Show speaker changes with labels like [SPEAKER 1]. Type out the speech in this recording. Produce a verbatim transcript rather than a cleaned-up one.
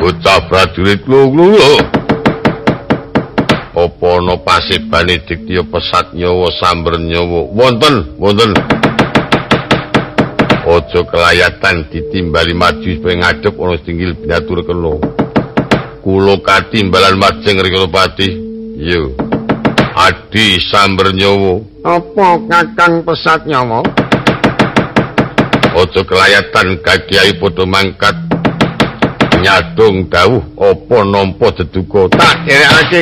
[SPEAKER 1] bocah prajurit lho. Apa ana pasibane diktiya pesat nyawa samber nyawa? Wonten, wonten. Aja kelayatan ditimbali maju supaya ngadep ana tinggil binatur kena. Kula katimbalan majeng Rikalopati. Yo. Adi samber nyawa.
[SPEAKER 2] Apa Kakang pesat nyawa?
[SPEAKER 1] Aja kelayatan kakiai padha mangkat. Nyadong dawuh apa nampa deduka.
[SPEAKER 2] Tak derekake